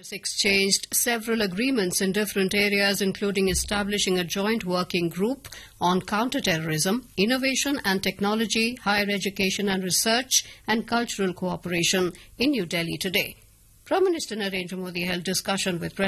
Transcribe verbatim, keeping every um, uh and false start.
Leaders exchanged several agreements in different areas, including establishing a joint working group on counterterrorism, innovation and technology, higher education and research, and cultural cooperation in New Delhi today. Prime Minister Narendra Modi held discussion with President